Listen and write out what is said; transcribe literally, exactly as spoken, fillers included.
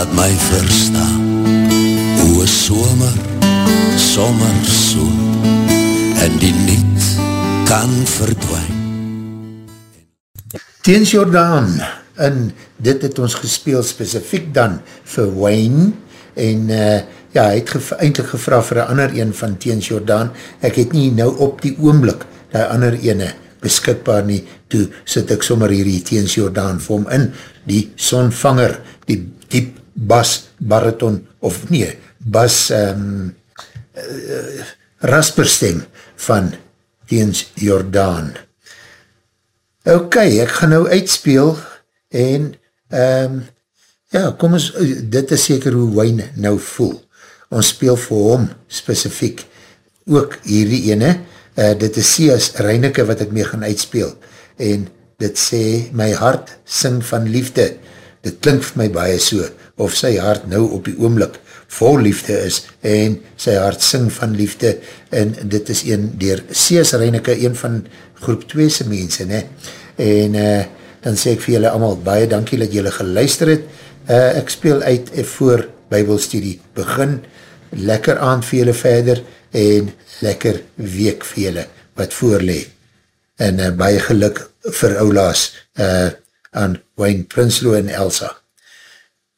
laat my verstaan, hoe somer, sommer so, en die niet kan verdwijn. Teens Jordaan, en dit het ons gespeel specifiek dan vir Wayne, en uh, ja, hy het ge eindelijk gevra vir een ander een van Teens Jordaan. Ek het nie nou op die oomblik die ander ene beskikbaar nie, toe sit ek sommer hierdie Teens Jordaan vir hom in, die sonvanger, die diep bas, bariton, of nee, bas um, uh, rasperstem van Teens Jordaan. Ok, ek gaan nou uitspeel, en um, ja, kom ons, dit is seker hoe Wayne nou voel. Ons speel vir hom specifiek ook hierdie ene, uh, dit is Sias Reineke wat ek mee gaan uitspeel, en dit sê, my hart sing van liefde, dit klink vir my baie so, of sy hart nou op die oomblik vol liefde is, en sy hart sing van liefde, en dit is een dier Sias Reineke, een van groep twee se mense, ne? En uh, dan sê ek vir julle allemaal baie dankie dat julle geluister het. Uh, ek speel uit voor Bybelstudie begin, lekker aand vir julle verder, en lekker week vir julle wat voorlee. En uh, baie geluk vir oulaas uh, aan Wayne Prinsloo en Elsa.